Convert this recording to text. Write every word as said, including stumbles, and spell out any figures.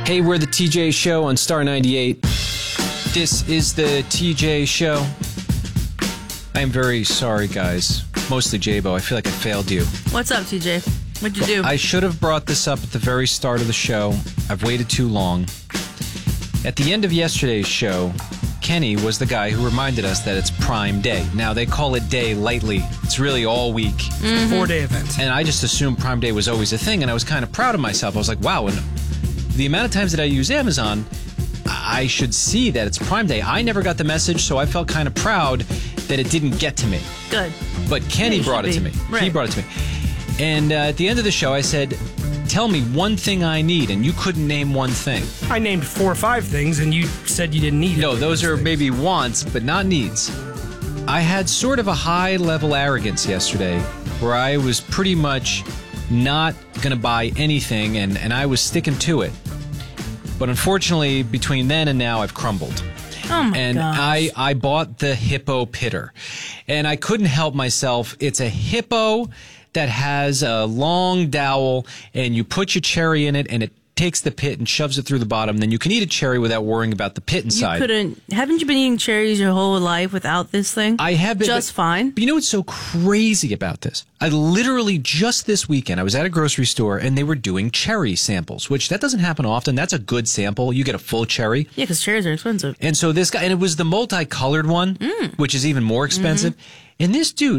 Hey, we're the T J Show on Star ninety-eight. This is the T J Show. I am very sorry, guys. Mostly J-Bo. I feel like I failed you. What's up, T J? What'd you do? I should have brought this up at the very start of the show. I've waited too long. At the end of yesterday's show, Kenny was the guy who reminded us that it's Prime Day. Now, they call it day lightly. It's really all week. Mm-hmm. Four-day event. And I just assumed Prime Day was always a thing, and I was kind of proud of myself. I was like, wow, and the amount of times that I use Amazon, I should see that it's Prime Day. I never got the message, so I felt kind of proud that it didn't get to me. Good. But Kenny Yeah, you brought it should to be. me. Right. He brought it to me. And uh, at the end of the show, I said, tell me one thing I need, and you couldn't name one thing. I named four or five things, and you said you didn't need it. No, those are maybe wants, but not needs. I had sort of a high-level arrogance yesterday where I was pretty much not going to buy anything, and, and I was sticking to it. But unfortunately, between then and now, I've crumbled. Oh, my And gosh. I, I bought the Hippo Pitter. And I couldn't help myself. It's a hippo that has a long dowel, and you put your cherry in it, and it takes the pit and shoves it through the bottom. Then you can eat a cherry without worrying about the pit You inside. couldn't. Haven't you been eating cherries your whole life without this thing? I have been Just but, fine. But you know what's so crazy about this? I literally just this weekend I was at a grocery store and they were doing cherry samples, which that doesn't happen often. That's a good sample. You get a full cherry. Yeah, because cherries are expensive. And so this guy, and it was the multicolored one, Mm. which is even more expensive. Mm-hmm. And this dude,